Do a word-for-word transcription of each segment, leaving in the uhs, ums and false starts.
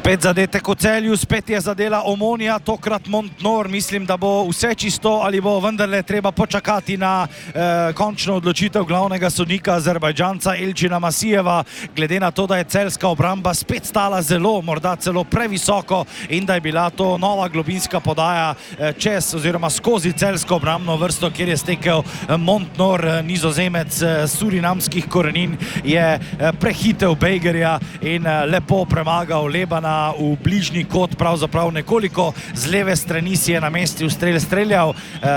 Spet zadetek v Celju, spet je zadela Omonija, tokrat Montnor. Mislim, da bo vse čisto ali bo vendarle treba počakati na eh, končno odločitev glavnega sodnika Azerbajdžanca Elčina Masijeva, glede na to, da je celjska obramba spet stala zelo, morda celo previsoko in da je bila to nova globinska podaja eh, čez oziroma skozi celjsko obrambno vrsto, kjer je stekel eh, Montnor, eh, nizozemec eh, surinamskih korenin, je eh, prehitev Bejgerja in eh, lepo premagal Lebana v bližnji kot, pravzaprav nekoliko z leve strani si je na mesti strel streljal,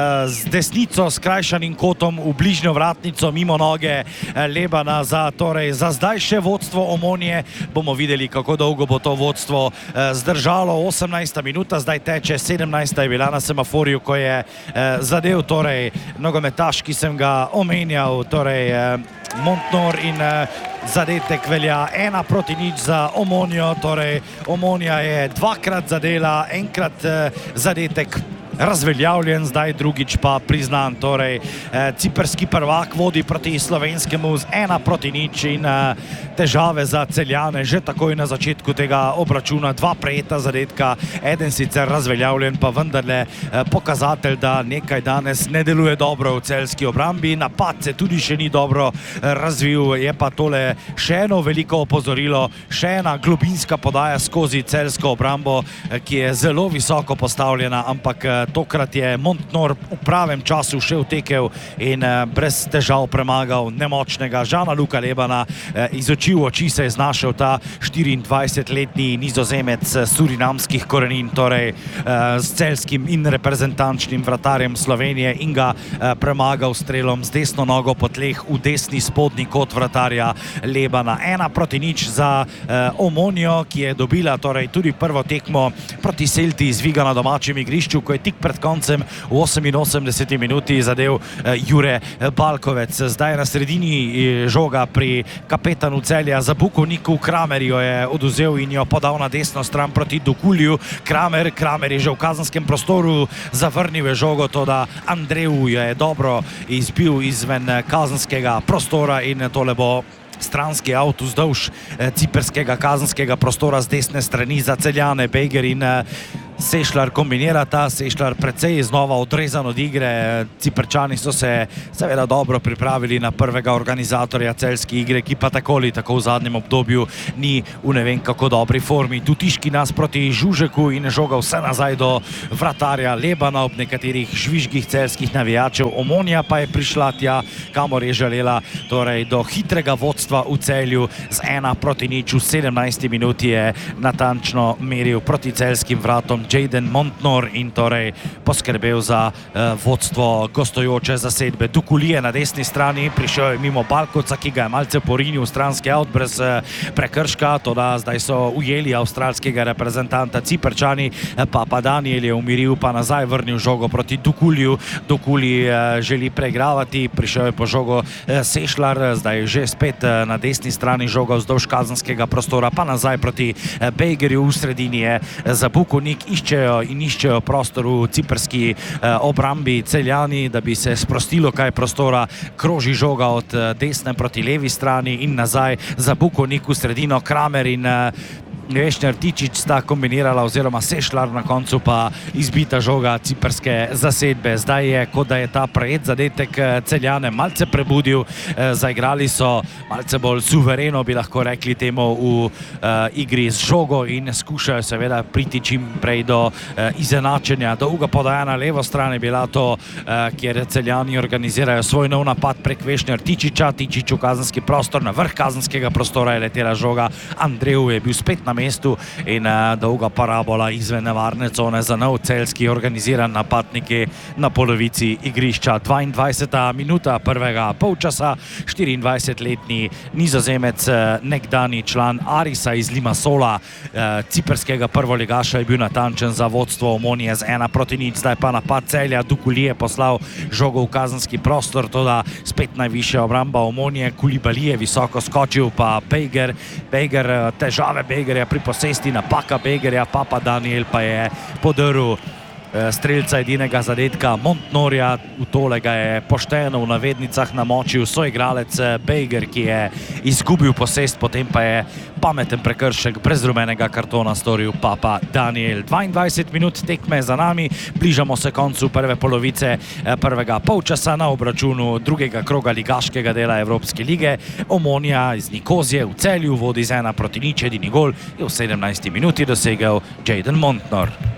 z desnico skrajšanim kotom v bližnjo vratnico mimo noge Lebana za, torej, za zdaj še vodstvo Omonije. Bomo videli, kako dolgo bo to vodstvo zdržalo. osemnajsta minuta, zdaj teče, sedemnajsta je bila na semaforju, ko je zadev, torej, nogometaš, ki sem ga omenjal, torej Montnor, in zadetek velja ena proti nič za Omonijo, torej Omonija je dvakrat zadela, enkrat zadetek razveljavljen, zdaj drugič pa priznan, torej eh, ciprski prvak vodi proti slovenskemu z ena proti nič in eh, težave za Celjane že takoj na začetku tega obračuna, dva prejeta zadetka, eden sicer razveljavljen, pa vendarle eh, pokazatelj, da nekaj danes ne deluje dobro v celjski obrambi, napad se tudi še ni dobro eh, razvil, je pa tole še eno veliko opozorilo, še ena globinska podaja skozi celjsko obrambo, eh, ki je zelo visoko postavljena, ampak eh, tokrat je Montnor v pravem času še utekel in eh, brez težav premagal nemočnega Jeana-Luca Lebana. Eh, iz oči v oči se je znašel ta štiriindvajsetletni nizozemec surinamskih korenin, torej eh, s celjskim in reprezentančnim vratarjem Slovenije, in ga eh, premagal strelom z desno nogo po tleh v desni spodnji kot vratarja Lebana. Ena proti nič za eh, Omonijo, ki je dobila torej tudi prvo tekmo proti Celti iz Viga na domačem igrišču, ko je tik pred koncem v oseminosemdeseti minuti zadev Jure Balkovec. Zdaj na sredini žoga pri kapetanu Celja Zabukovniku, Kramer jo je oduzel in jo podal na desno stran proti Dukulju. Kramer, Kramer je že v kazenskem prostoru zavrnil je žogo, toda Andreju je dobro izbil izven kazenskega prostora in tole bo stranski avt vzdolž ciprskega kazenskega prostora z desne strani za Celjane. Bejger in Sešljar kombinirata, Sešljar precej znova odrezan od igre, Ciprčani so se seveda dobro pripravili na prvega organizatorja celjske igre, ki pa tako ali tako v zadnjem obdobju ni v ne vem kako dobri formi. Tutiški nas proti Žužeku in žoga vse nazaj do vratarja Lebana ob nekaterih žvižgih celjskih navijačev. Omonija pa je prišla tja, kamor je želela, torej do hitrega vodstva v Celju z ena proti nič. V sedemnajsti minuti je natančno meril proti celjskim vratom Jaden Montnor in torej poskrbel za uh, vodstvo gostujoče zasedbe. Dukulije na desni strani, prišel je mimo Balkovca, ki ga je malce porinil v stranski avt brez uh, prekrška, toda zdaj so ujeli avstralskega reprezentanta Ciprčani, Papa Daniel je umiril, pa nazaj vrnil žogo proti Dukulju. Dukuli uh, želi preigravati, prišel je po žogo uh, Sešljar, zdaj že spet uh, na desni strani žoga vzdolž kazenskega prostora, pa nazaj proti uh, Bejgerju, v sredini je uh, Zabukovnik, iščejo in iščejo prostor v ciprski eh, obrambi Celjani, da bi se sprostilo kaj prostora, kroži žoga od eh, desne proti levi strani in nazaj za Bukovnik v sredino. Kramer in eh, Vešner Tičič sta kombinirala, oziroma Sešljar, na koncu pa izbita žoga ciprske zasedbe. Zdaj je, kot da je ta prejet zadetek Celjane malce prebudil, e, zaigrali so malce bolj suvereno, bi lahko rekli temu, v e, igri z žogo in skušajo seveda priti čim prej do e, izenačenja. Dolga podaja na levo stran je bila to, e, kjer Celjani organizirajo svoj nov napad prek Vešner Tičiča. Tičič v kazenski prostor, na vrh kazenskega prostora je letela žoga. Andreju je bil spet na mestu in uh, dolga parabola izven nevarne cone za nov celjski organiziran napadniki na polovici igrišča. dvaindvajseta minuta prvega polčasa, štiriindvajsetletni nizozemec, nekdani član Arisa iz Limassola, uh, ciprskega prvoligaša, je bil natančen za vodstvo Omonije z ena proti nič. Zdaj pa napad Celja, Dukulije poslal žogo v kazenski prostor, toda spet najvišja obramba Omonije, Kulibali je visoko skočil, pa Bejger, Bejger, težave Bejgerja pri posesti, napaka Bejgerja, Papa Daniel pa je podrl strelca edinega zadetka Montnorja. V tole ga je pošteno v navednicah namočil soigralec Bejger, ki je izgubil posest, potem pa je pameten prekršek brez rumenega kartona storil Papa Daniel. dvaindvajset minut tekme za nami, bližamo se koncu prve polovice prvega polčasa na obračunu drugega kroga ligaškega dela Evropske lige. Omonija iz Nikozije v Celju vodi z ena proti nič, edini gol je v sedemnajsti minuti dosegel Jayden Montnor.